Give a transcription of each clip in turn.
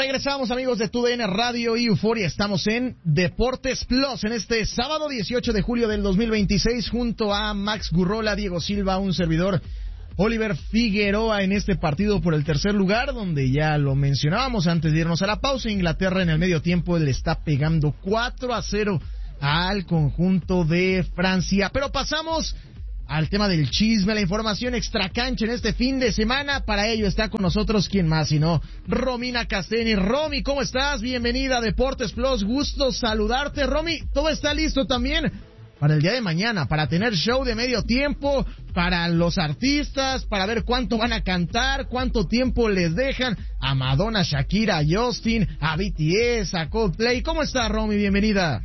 Regresamos, amigos de TUDN Radio y Euforia. Estamos en Deportes Plus en este sábado 18 de julio del 2026 junto a Max Gurrola, Diego Silva, un servidor, Oliver Figueroa, en este partido por el tercer lugar, donde ya lo mencionábamos antes de irnos a la pausa. Inglaterra en el medio tiempo le está pegando 4-0 al conjunto de Francia. Pero pasamos al tema del chisme, la información extracancha en este fin de semana. Para ello está con nosotros, ¿quién más sino Romina Casteni? Romy, ¿cómo estás? Bienvenida a Deportes Plus, gusto saludarte. Romy, ¿todo está listo también para el día de mañana, para tener show de medio tiempo, para los artistas, para ver cuánto van a cantar, cuánto tiempo les dejan a Madonna, a Shakira, a Justin, a BTS, a Coldplay? ¿Cómo está, Romy? Bienvenida.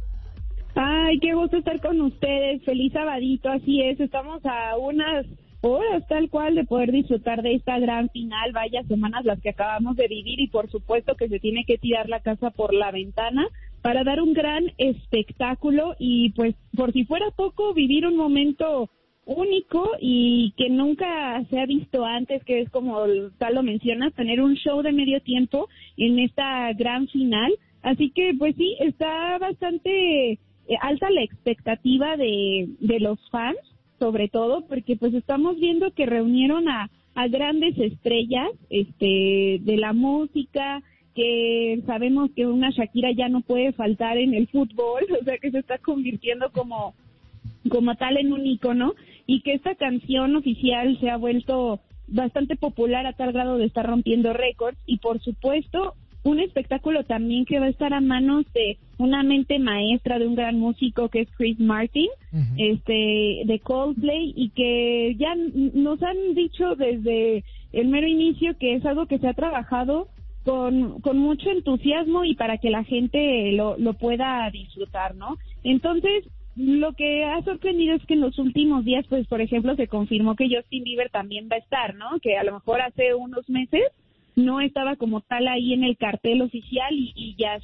Ay, qué gusto estar con ustedes, feliz sabadito, así es, estamos a unas horas tal cual de poder disfrutar de esta gran final. Vaya semanas las que acabamos de vivir y por supuesto que se tiene que tirar la casa por la ventana para dar un gran espectáculo y pues por si fuera poco vivir un momento único y que nunca se ha visto antes, que es como tal lo mencionas, tener un show de medio tiempo en esta gran final. Así que pues sí, está bastante alta la expectativa de los fans, sobre todo porque pues estamos viendo que reunieron a grandes estrellas de la música, que sabemos que una Shakira ya no puede faltar en el fútbol, o sea que se está convirtiendo como tal en un ícono, y que esta canción oficial se ha vuelto bastante popular a tal grado de estar rompiendo récords. Y por supuesto un espectáculo también que va a estar a manos de una mente maestra, de un gran músico que es Chris Martin, de Coldplay, y que ya nos han dicho desde el mero inicio que es algo que se ha trabajado con mucho entusiasmo y para que la gente lo pueda disfrutar, ¿no? Entonces, lo que ha sorprendido es que en los últimos días, pues, por ejemplo, se confirmó que Justin Bieber también va a estar, ¿no? Que a lo mejor hace unos meses no estaba como tal ahí en el cartel oficial y ya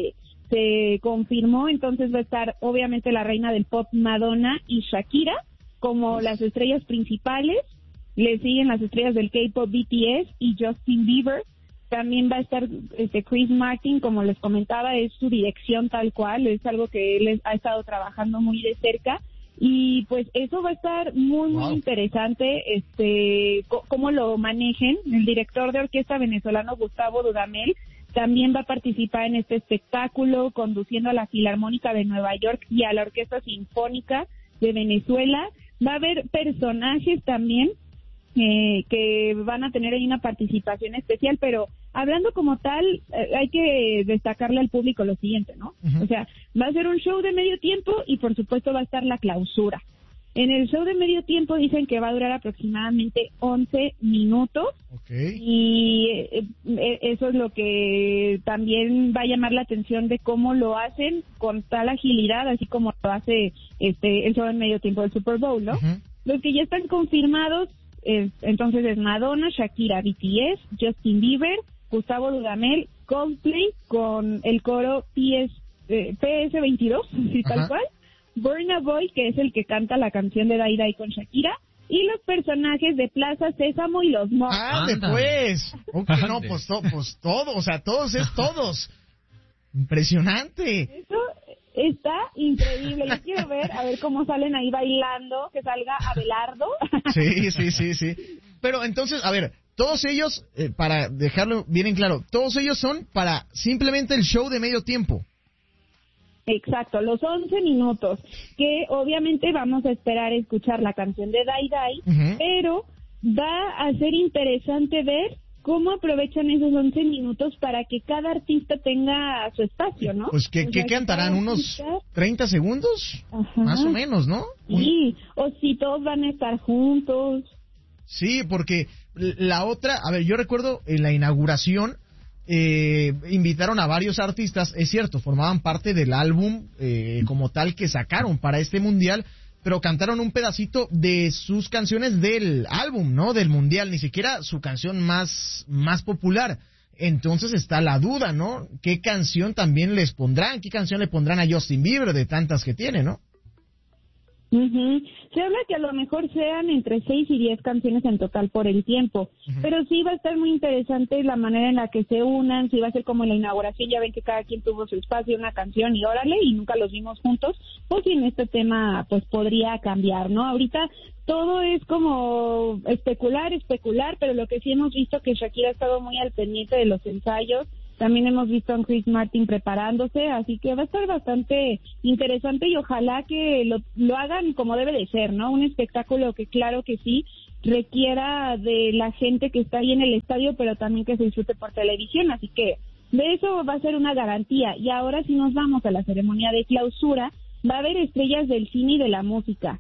se confirmó. Entonces va a estar obviamente la reina del pop Madonna y Shakira como las estrellas principales. Le siguen las estrellas del K-pop BTS y Justin Bieber. También va a estar Chris Martin, como les comentaba, es su dirección tal cual, es algo que él ha estado trabajando muy de cerca. Y pues eso va a estar muy interesante, cómo lo manejen. El director de orquesta venezolano Gustavo Dudamel también va a participar en este espectáculo, conduciendo a la Filarmónica de Nueva York y a la Orquesta Sinfónica de Venezuela. Va a haber personajes también que van a tener ahí una participación especial, pero hablando como tal, hay que destacarle al público lo siguiente, ¿no? O sea, va a ser un show de medio tiempo y por supuesto va a estar la clausura. En el show de medio tiempo dicen que va a durar aproximadamente 11 minutos. Y eso es lo que también va a llamar la atención de cómo lo hacen con tal agilidad, así como lo hace el show de medio tiempo del Super Bowl, ¿no? Los que ya están confirmados entonces es Madonna, Shakira, BTS, Justin Bieber, Gustavo Dudamel, Coldplay con el coro PS22, ¿sí, tal cual? Burna Boy, que es el que canta la canción de Dai Dai con Shakira, y los personajes de Plaza Sésamo y los Monks. Después. No, pues todo, o sea, todos es todos. Impresionante. Eso está increíble. Yo quiero ver, a ver cómo salen ahí bailando, que salga Abelardo. Sí. Pero entonces, a ver, todos ellos, para dejarlo bien en claro, todos ellos son para simplemente el show de medio tiempo. Exacto, los 11 minutos, que obviamente vamos a esperar a escuchar la canción de Dai Dai, pero va a ser interesante ver cómo aprovechan esos 11 minutos para que cada artista tenga su espacio, ¿no? Pues, ¿qué cantarán? ¿Unos 30 segundos? Más o menos, ¿no? Sí, o si todos van a estar juntos. Sí, porque la otra, a ver, yo recuerdo en la inauguración, invitaron a varios artistas, es cierto, formaban parte del álbum como tal que sacaron para este mundial, pero cantaron un pedacito de sus canciones del álbum, ¿no? Del mundial, ni siquiera su canción más popular. Entonces está la duda, ¿no? ¿Qué canción también les pondrán? ¿Qué canción le pondrán a Justin Bieber de tantas que tiene, no? Ujú. Se habla que a lo mejor sean entre 6 y 10 canciones en total por el tiempo, pero sí va a estar muy interesante la manera en la que se unan, si va a ser como en la inauguración, ya ven que cada quien tuvo su espacio, una canción y órale, y nunca los vimos juntos, pues si en este tema pues podría cambiar, ¿no? Ahorita todo es como especular, pero lo que sí hemos visto que Shakira ha estado muy al pendiente de los ensayos. También hemos visto a Chris Martin preparándose, así que va a estar bastante interesante y ojalá que lo hagan como debe de ser, ¿no? Un espectáculo que claro que sí requiera de la gente que está ahí en el estadio, pero también que se disfrute por televisión, así que de eso va a ser una garantía. Y ahora si nos vamos a la ceremonia de clausura, va a haber estrellas del cine y de la música.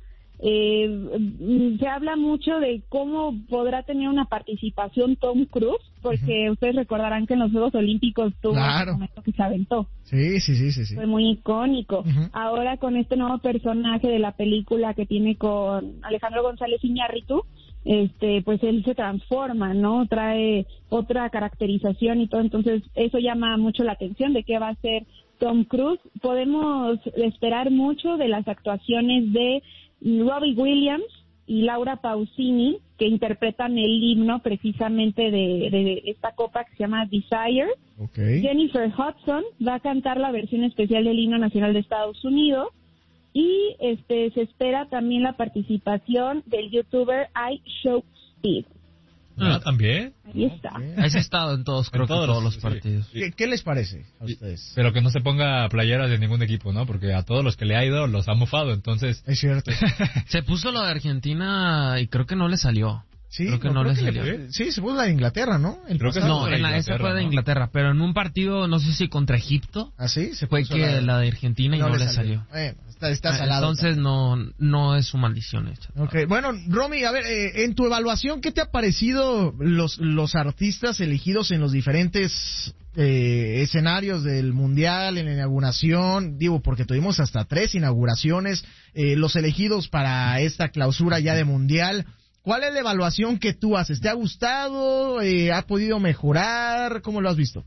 Se habla mucho de cómo podrá tener una participación Tom Cruise, porque ustedes recordarán que en los Juegos Olímpicos tuvo un momento que se aventó. Sí. Fue muy icónico. Ahora con este nuevo personaje de la película que tiene con Alejandro González Iñárritu, pues él se transforma, ¿no? Trae otra caracterización y todo, entonces eso llama mucho la atención de qué va a ser Tom Cruise. Podemos esperar mucho de las actuaciones de Robbie Williams y Laura Pausini, que interpretan el himno precisamente de esta copa que se llama Desire. Okay. Jennifer Hudson va a cantar la versión especial del himno nacional de Estados Unidos y se espera también la participación del youtuber iShowSpeed. ¿También? Ahí está. Has estado en todos, creo que todos los partidos. Sí. ¿Qué les parece a ustedes? Pero que no se ponga playeras de ningún equipo, ¿no? Porque a todos los que le ha ido los ha mofado, entonces... Es cierto. Se puso lo de Argentina y creo que no le salió. Sí, creo que no le salió. Sí, se puso la de Inglaterra, ¿no? Creo que No, esa fue de Inglaterra, pero en un partido, no sé si contra Egipto, ¿Ah, sí? Se fue puso que la de Argentina y no le salió. Bueno, está salado. Entonces no es su maldición hecha. Okay. Bueno, Romy, a ver, en tu evaluación, ¿qué te ha parecido los artistas elegidos en los diferentes escenarios del Mundial, en la inauguración? Digo, porque tuvimos hasta 3 inauguraciones, los elegidos para esta clausura ya de Mundial. ¿Cuál es la evaluación que tú haces? ¿Te ha gustado? ¿Ha podido mejorar? ¿Cómo lo has visto?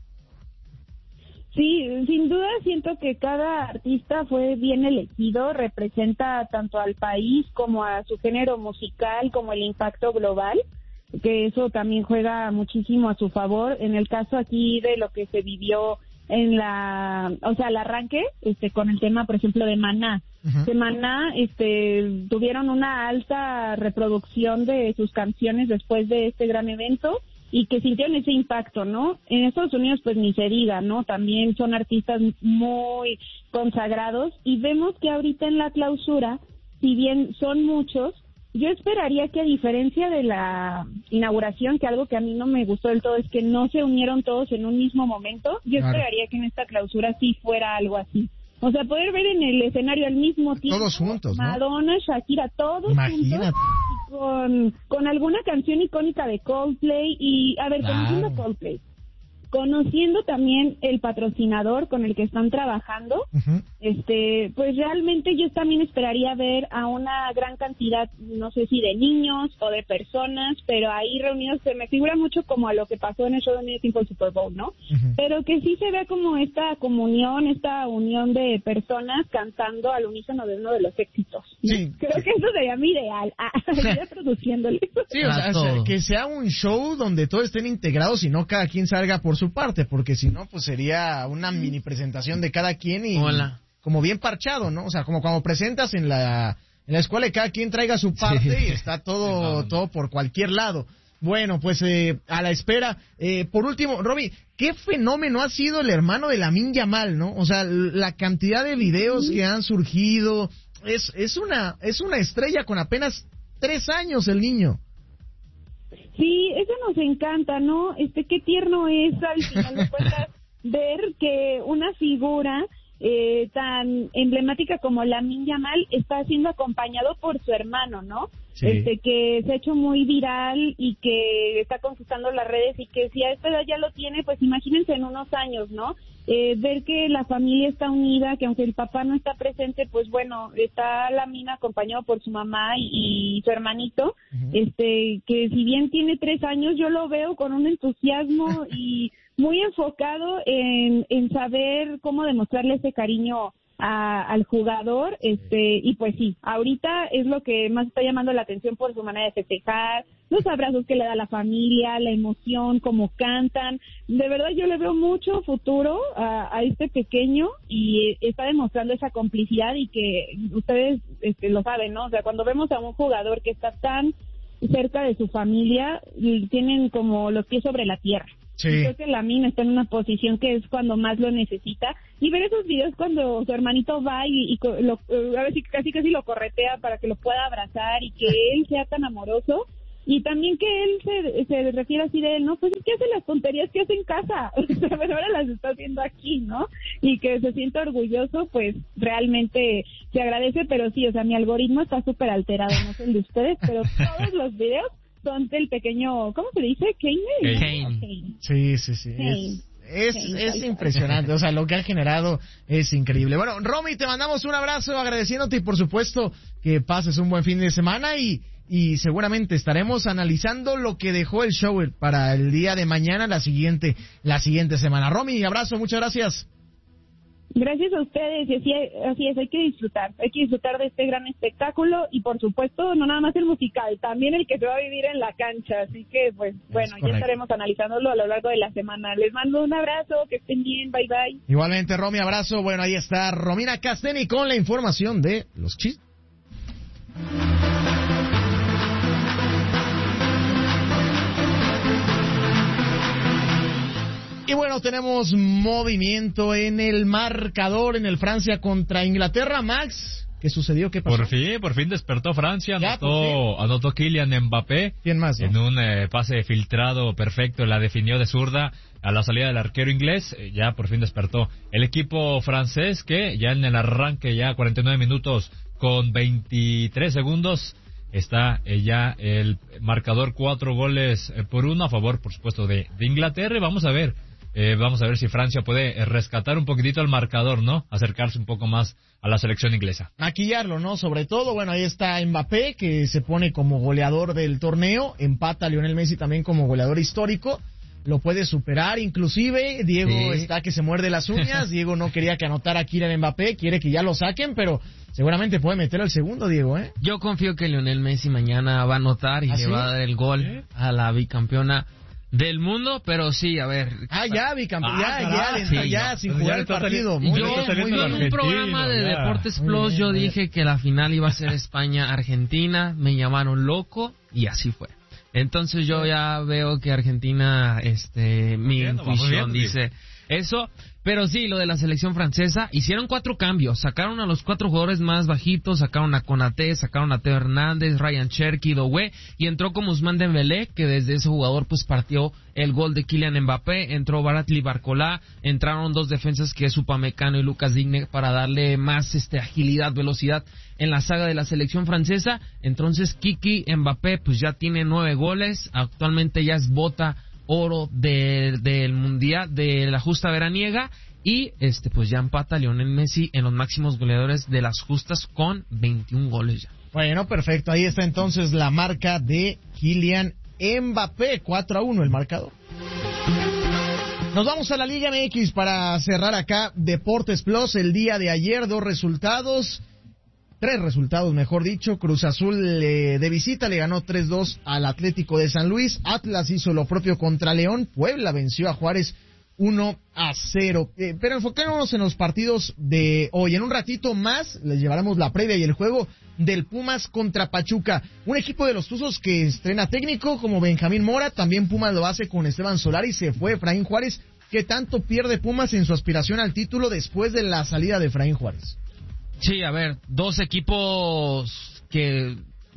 Sí, sin duda siento que cada artista fue bien elegido, representa tanto al país como a su género musical, como el impacto global, que eso también juega muchísimo a su favor. En el caso aquí de lo que se vivió en al arranque, con el tema, por ejemplo, de Maná. De Maná, tuvieron una alta reproducción de sus canciones después de este gran evento y que sintieron ese impacto, ¿no? En Estados Unidos, pues ni se diga, ¿no? También son artistas muy consagrados y vemos que ahorita en la clausura, si bien son muchos, yo esperaría que a diferencia de la inauguración, que algo que a mí no me gustó del todo es que no se unieron todos en un mismo momento, yo esperaría que en esta clausura sí fuera algo así. O sea, poder ver en el escenario al mismo tiempo todos juntos, ¿no? Madonna, Shakira, todos Imagínate. juntos con alguna canción icónica de Coldplay y, a ver, conociendo Coldplay, conociendo también el patrocinador con el que están trabajando, pues realmente yo también esperaría ver a una gran cantidad, no sé si de niños o de personas, pero ahí reunidos se me figura mucho como a lo que pasó en el show de medio tiempo del Super Bowl, ¿no? Pero que sí se vea como esta comunión, esta unión de personas cantando al unísono de uno de los éxitos. Sí. Creo que eso sería mi ideal, ya produciéndole. Sí, o sea, que sea un show donde todos estén integrados y no cada quien salga por su parte, porque si no, pues sería una mini presentación de cada quien y como bien parchado, ¿no? O sea, como cuando presentas en la escuela y cada quien traiga su parte y está todo por cualquier lado. Bueno, pues a la espera. Por último, Robbie, ¿qué fenómeno ha sido el hermano de Lamine Yamal, no? O sea, la cantidad de videos que han surgido, es una estrella con apenas 3 años el niño. Sí, eso nos encanta, ¿no? Qué tierno es al final de cuentas ver que una figura tan emblemática como Lamine Yamal está siendo acompañado por su hermano, ¿no? Sí. Que se ha hecho muy viral y que está conquistando las redes y que si a esta edad ya lo tiene, pues imagínense en unos años, ¿no? Ver que la familia está unida, que aunque el papá no está presente, pues bueno, está Lamine acompañado por su mamá y su hermanito, que si bien tiene 3 años, yo lo veo con un entusiasmo y muy enfocado en saber cómo demostrarle ese cariño al jugador, y pues sí, ahorita es lo que más está llamando la atención por su manera de festejar, los abrazos que le da a la familia, la emoción, cómo cantan. De verdad yo le veo mucho futuro a este pequeño y está demostrando esa complicidad y que ustedes lo saben, ¿no? O sea, cuando vemos a un jugador que está tan cerca de su familia, tienen como los pies sobre la tierra. Sí. Creo que Lamine está en una posición que es cuando más lo necesita, y ver esos videos cuando su hermanito va y a ver si casi lo corretea para que lo pueda abrazar y que él sea tan amoroso, y también que él se refiere así de él, no, pues es que hace las tonterías que hace en casa, pero ahora las está haciendo aquí, ¿no? Y que se sienta orgulloso, pues realmente se agradece, pero sí, o sea, mi algoritmo está súper alterado, no sé el de ustedes, pero todos los videos son del pequeño, ¿cómo se dice? Kane. Sí. Es impresionante, o sea, lo que ha generado es increíble. Bueno, Romy, te mandamos un abrazo agradeciéndote y por supuesto que pases un buen fin de semana y seguramente estaremos analizando lo que dejó el show para el día de mañana, la siguiente semana. Romy, abrazo, muchas gracias. Gracias a ustedes, y así es, hay que disfrutar de este gran espectáculo y por supuesto no nada más el musical, también el que se va a vivir en la cancha, así que pues bueno, ya estaremos analizándolo a lo largo de la semana. Les mando un abrazo, que estén bien, bye bye. Igualmente, Romy, abrazo. Bueno, ahí está Romina Casteni con la información de los chistes. Y bueno, tenemos movimiento en el marcador en el Francia contra Inglaterra. Max, ¿qué sucedió? ¿Qué pasó? Por fin despertó Francia, anotó Kylian Mbappé. ¿Quién más? En un pase filtrado perfecto, la definió de zurda a la salida del arquero inglés. Ya por fin despertó el equipo francés, que ya en el arranque, ya 49 minutos con 23 segundos, está ya el marcador 4-1 a favor, por supuesto, de Inglaterra. Y vamos a ver si Francia puede rescatar un poquitito el marcador, ¿no? Acercarse un poco más a la selección inglesa. Maquillarlo, ¿no? Sobre todo, bueno, ahí está Mbappé, que se pone como goleador del torneo, empata a Lionel Messi también como goleador histórico, lo puede superar inclusive. Diego está que se muerde las uñas. Diego no quería que anotara Kylian Mbappé, quiere que ya lo saquen, pero seguramente puede meter el segundo, Diego, ¿eh? Yo confío que Lionel Messi mañana va a anotar y le va a dar el gol a la bicampeona del mundo, pero sí, a ver. Ya, bicampeón, ya, sin jugar el partido. Yo en un programa de Deportes Plus, yo dije que la final iba a ser España-Argentina, me llamaron loco y así fue. Entonces yo ya veo que Argentina, mi intuición dice eso. Pero sí, lo de la selección francesa, hicieron 4 cambios, sacaron a los 4 jugadores más bajitos, sacaron a Konaté, sacaron a Teo Hernández, Ryan Cherki, Doué, y entró como Ousmane Dembélé, que desde ese jugador pues partió el gol de Kylian Mbappé, entró Baratli Barcola, entraron 2 defensas que es Upamecano y Lucas Digne para darle más agilidad, velocidad en la saga de la selección francesa. Entonces Kiki Mbappé pues ya tiene 9 goles, actualmente ya es bota oro del mundial de la justa veraniega y pues ya empata Lionel Messi en los máximos goleadores de las justas con 21 goles ya. Bueno, perfecto, ahí está entonces la marca de Kylian Mbappé, 4-1 el marcador. Nos vamos a la Liga MX para cerrar acá Deportes Plus. El día de ayer 3 resultados, mejor dicho. Cruz Azul de visita le ganó 3-2 al Atlético de San Luis. Atlas hizo lo propio contra León. Puebla venció a Juárez 1-0. Pero enfocémonos en los partidos de hoy. En un ratito más les llevaremos la previa y el juego del Pumas contra Pachuca. Un equipo de los Tuzos que estrena técnico como Benjamín Mora. También Pumas lo hace con Esteban Solari. Se fue Efraín Juárez. ¿Qué tanto pierde Pumas en su aspiración al título después de la salida de Efraín Juárez? Sí, a ver, 2 equipos que,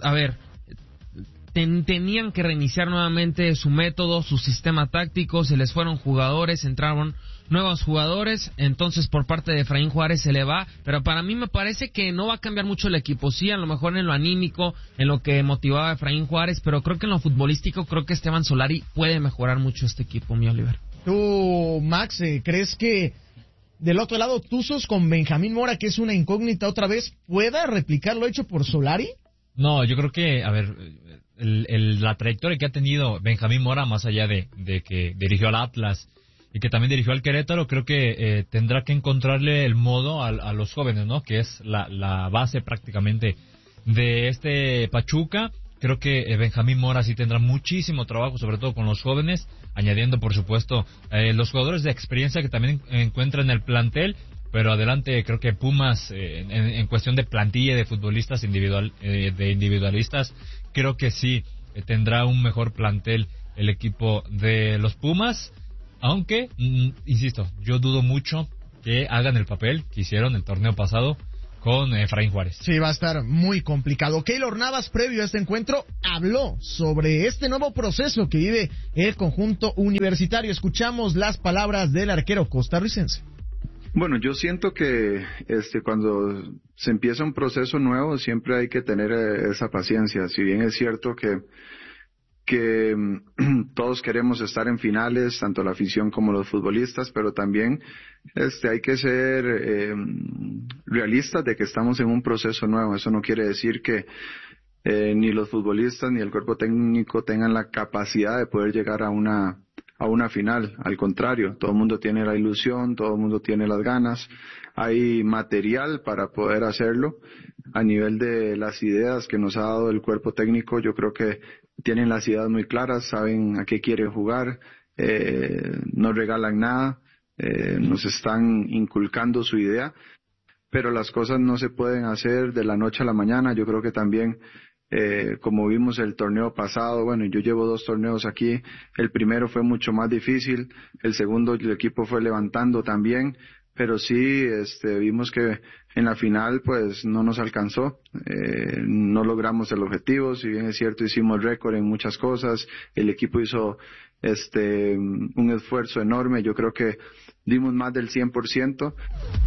tenían que reiniciar nuevamente su método, su sistema táctico, se les fueron jugadores, entraron nuevos jugadores, entonces por parte de Efraín Juárez se le va, pero para mí me parece que no va a cambiar mucho el equipo, sí, a lo mejor en lo anímico, en lo que motivaba a Efraín Juárez, pero creo que en lo futbolístico, creo que Esteban Solari puede mejorar mucho este equipo, mi Oliver. Tú, Max, ¿crees que del otro lado, Tuzos con Benjamín Mora, que es una incógnita otra vez, pueda replicar lo hecho por Solari? No, yo creo que, la trayectoria que ha tenido Benjamín Mora, más allá de que dirigió al Atlas y que también dirigió al Querétaro, creo que tendrá que encontrarle el modo a los jóvenes, ¿no? Que es la base prácticamente de este Pachuca. Creo que Benjamín Mora sí tendrá muchísimo trabajo, sobre todo con los jóvenes, añadiendo, por supuesto, los jugadores de experiencia que también encuentran en el plantel. Pero adelante, creo que Pumas, en cuestión de plantilla de futbolistas de individualistas, creo que sí tendrá un mejor plantel el equipo de los Pumas. Aunque, insisto, yo dudo mucho que hagan el papel que hicieron el torneo pasado con Efraín Juárez. Sí, va a estar muy complicado. Keylor Navas, previo a este encuentro, habló sobre este nuevo proceso que vive el conjunto universitario. Escuchamos las palabras del arquero costarricense. Bueno, yo siento que cuando se empieza un proceso nuevo siempre hay que tener esa paciencia. Si bien es cierto que todos queremos estar en finales, tanto la afición como los futbolistas, pero también hay que ser realistas de que estamos en un proceso nuevo. Eso no quiere decir que ni los futbolistas ni el cuerpo técnico tengan la capacidad de poder llegar a una final. Al contrario, todo el mundo tiene la ilusión, todo el mundo tiene las ganas, hay material para poder hacerlo. A nivel de las ideas que nos ha dado el cuerpo técnico, yo creo que tienen las ideas muy claras, saben a qué quieren jugar, no regalan nada, nos están inculcando su idea, pero las cosas no se pueden hacer de la noche a la mañana. Yo creo que también como vimos el torneo pasado, bueno, yo llevo 2 torneos aquí, el primero fue mucho más difícil, el segundo el equipo fue levantando también, pero sí vimos que en la final pues no nos alcanzó, no logramos el objetivo. Si bien es cierto hicimos récord en muchas cosas, el equipo hizo un esfuerzo enorme, yo creo que dimos más del 100%.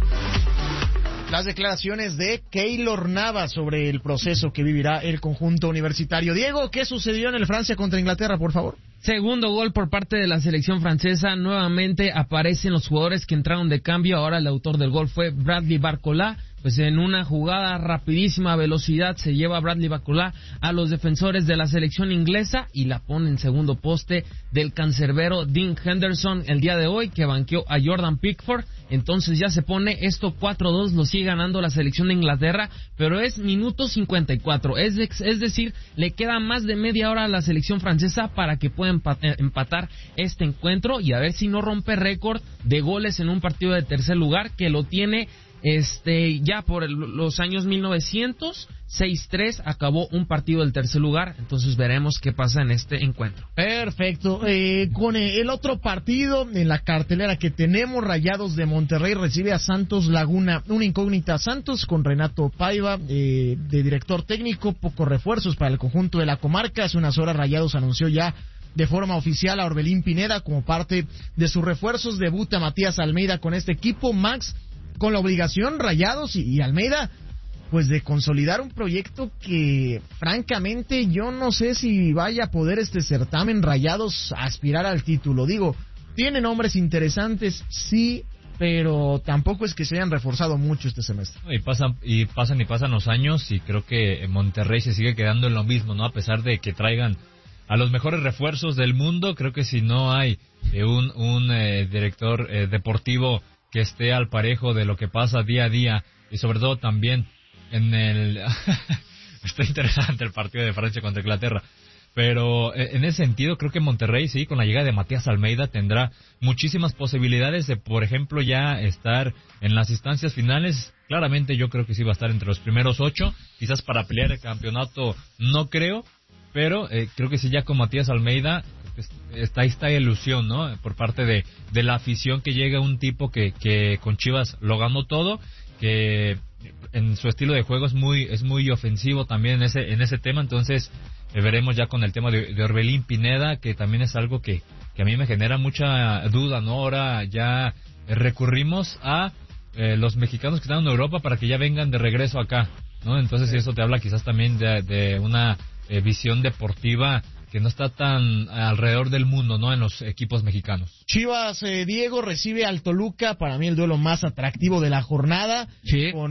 Las declaraciones de Keylor Navas sobre el proceso que vivirá el conjunto universitario. Diego, ¿qué sucedió en el Francia contra Inglaterra, por favor? Segundo gol por parte de la selección francesa. Nuevamente aparecen los jugadores que entraron de cambio. Ahora el autor del gol fue Bradley Barcola. Pues en una jugada rapidísima, velocidad, se lleva Bradley Barcola a los defensores de la selección inglesa y la pone en segundo poste del cancerbero Dean Henderson el día de hoy, que banqueó a Jordan Pickford. Entonces ya se pone esto 4-2, lo sigue ganando la selección de Inglaterra, pero es minuto 54, es decir, le queda más de media hora a la selección francesa para que pueda empatar este encuentro y a ver si no rompe récord de goles en un partido de tercer lugar, que lo tiene ya por los años 1900, 6-3 acabó un partido del tercer lugar. Entonces veremos qué pasa en este encuentro. Perfecto. Con el otro partido en la cartelera que tenemos, Rayados de Monterrey recibe a Santos Laguna, una incógnita. Santos con Renato Paiva de director técnico, pocos refuerzos para el conjunto de la comarca. Hace unas horas Rayados anunció ya de forma oficial a Orbelín Pineda como parte de sus refuerzos. Debuta Matías Almeida con este equipo. Max, con la obligación, Rayados y Almeida, pues de consolidar un proyecto que francamente yo no sé si vaya a poder este certamen Rayados aspirar al título. Digo, tiene nombres interesantes, sí, pero tampoco es que se hayan reforzado mucho este semestre. Y pasan los años y creo que Monterrey se sigue quedando en lo mismo, ¿no? A pesar de que traigan a los mejores refuerzos del mundo, creo que si no hay un director deportivo que esté al parejo de lo que pasa día a día, y sobre todo también en el está interesante el partido de Francia contra Inglaterra, pero en ese sentido creo que Monterrey, sí, con la llegada de Matías Almeida tendrá muchísimas posibilidades de, por ejemplo, ya estar en las instancias finales. Claramente yo creo que sí va a estar entre los primeros 8, quizás para pelear el campeonato no creo, pero creo que sí, ya con Matías Almeida está esta ilusión, ¿no? Por parte de la afición, que llega un tipo que con Chivas lo ganó todo, que en su estilo de juego es muy ofensivo también en ese tema. Entonces veremos ya con el tema de Orbelín Pineda, que también es algo que a mí me genera mucha duda, ¿no? Ahora ya recurrimos a los mexicanos que están en Europa para que ya vengan de regreso acá, ¿no? Entonces eso te habla quizás también de una visión deportiva que no está tan alrededor del mundo, ¿no? En los equipos mexicanos. Chivas, Diego, recibe al Toluca, para mí el duelo más atractivo de la jornada, sí, con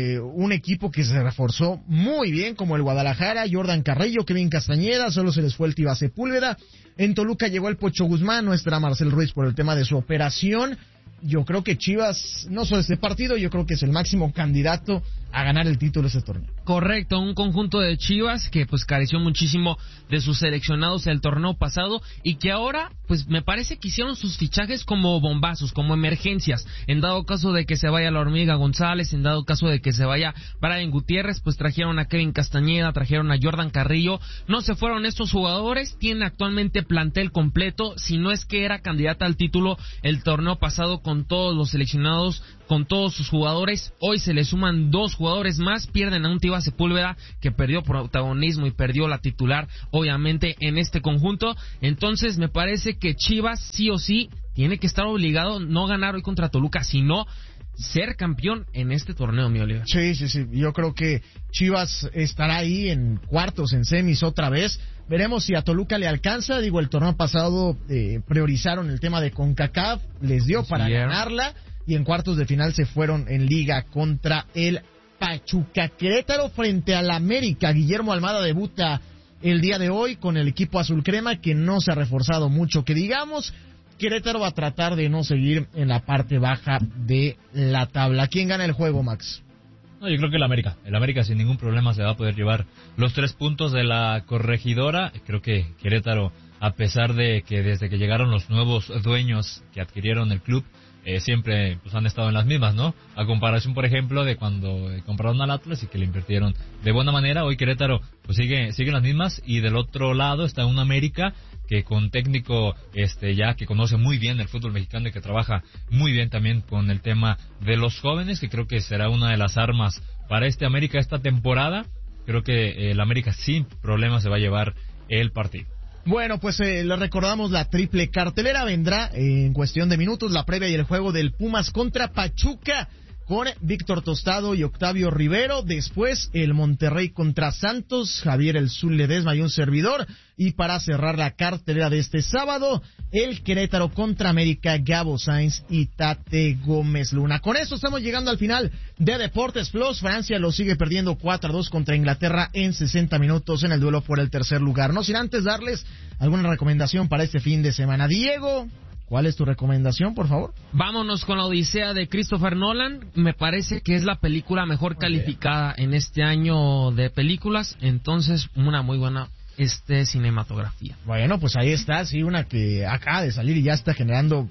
un equipo que se reforzó muy bien, como el Guadalajara, Jordan Carrillo, Kevin Castañeda, solo se les fue el Tiva Sepúlveda. En Toluca llegó el Pocho Guzmán, no estará Marcel Ruiz por el tema de su operación. Yo creo que Chivas, no solo este partido, yo creo que es el máximo candidato a ganar el título de este torneo. Correcto, un conjunto de Chivas que pues careció muchísimo de sus seleccionados el torneo pasado y que ahora pues me parece que hicieron sus fichajes como bombazos, como emergencias, en dado caso de que se vaya la Hormiga González, en dado caso de que se vaya Brian Gutiérrez, pues trajeron a Kevin Castañeda, trajeron a Jordan Carrillo, no se fueron estos jugadores, tienen actualmente plantel completo, si no es que era candidata al título el torneo pasado con todos los seleccionados, con todos sus jugadores, hoy se le suman 2 jugadores más, pierden a un Tiva Sepúlveda que perdió protagonismo y perdió la titular obviamente en este conjunto, entonces me parece que Chivas sí o sí tiene que estar obligado no ganar hoy contra Toluca, sino ser campeón en este torneo, mi Oliver. Sí, yo creo que Chivas estará ahí en cuartos, en semis otra vez. Veremos si a Toluca le alcanza. Digo, el torneo pasado priorizaron el tema de CONCACAF, les dio para ganarla, y en cuartos de final se fueron en liga contra el Pachuca. Querétaro frente al América. Guillermo Almada debuta el día de hoy con el equipo azul crema, que no se ha reforzado mucho, que digamos. Querétaro va a tratar de no seguir en la parte baja de la tabla. ¿Quién gana el juego, Max? No, yo creo que el América sin ningún problema se va a poder llevar los 3 puntos de la Corregidora. Creo que Querétaro, a pesar de que desde que llegaron los nuevos dueños que adquirieron el club, siempre pues han estado en las mismas, ¿no? A comparación, por ejemplo, de cuando compraron al Atlas y que le invirtieron de buena manera, hoy Querétaro pues sigue en las mismas, y del otro lado está un América que con técnico ya que conoce muy bien el fútbol mexicano y que trabaja muy bien también con el tema de los jóvenes, que creo que será una de las armas para América esta temporada. Creo que el América sin problema se va a llevar el partido. Bueno, pues le recordamos la triple cartelera. Vendrá en cuestión de minutos la previa y el juego del Pumas contra Pachuca con Víctor Tostado y Octavio Rivero. Después el Monterrey contra Santos, Javier El Zul Ledesma y un servidor. Y para cerrar la cartelera de este sábado, el Querétaro contra América, Gabo Sainz y Tate Gómez Luna. Con eso estamos llegando al final de Deportes Plus. Francia lo sigue perdiendo 4-2 contra Inglaterra en 60 minutos en el duelo por el tercer lugar. No sin antes darles alguna recomendación para este fin de semana. Diego, ¿cuál es tu recomendación, por favor? Vámonos con la Odisea de Christopher Nolan. Me parece que es la película mejor calificada en este año de películas. Entonces, una muy buena cinematografía. Bueno, pues ahí está, sí, una que acaba de salir y ya está generando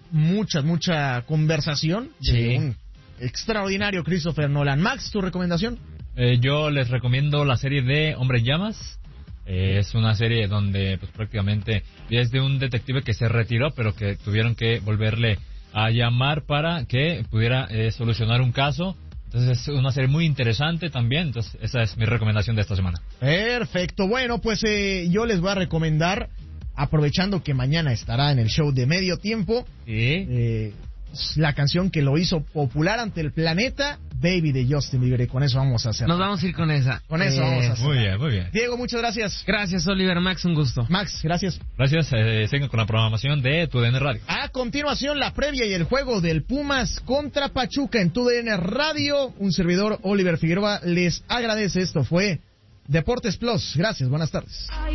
mucha conversación. Sí. Un extraordinario Christopher Nolan. Max, ¿tu recomendación? Yo les recomiendo la serie de Hombre en Llamas. Es una serie donde pues prácticamente es de un detective que se retiró, pero que tuvieron que volverle a llamar para que pudiera solucionar un caso. Entonces es una serie muy interesante también. Entonces esa es mi recomendación de esta semana. Perfecto. Bueno, pues yo les voy a recomendar, aprovechando que mañana estará en el show de Medio Tiempo, la canción que lo hizo popular ante el planeta, Baby de Justin Bieber, y con eso vamos a hacer. Nos vamos a ir con esa. Con eso vamos a hacer. Muy bien. Diego, muchas gracias. Gracias, Oliver. Max, un gusto. Max, gracias. Gracias, sigan con la programación de TUDN Radio. A continuación, la previa y el juego del Pumas contra Pachuca en TUDN Radio. Un servidor, Oliver Figueroa, les agradece. Esto fue Deportes Plus. Gracias, buenas tardes.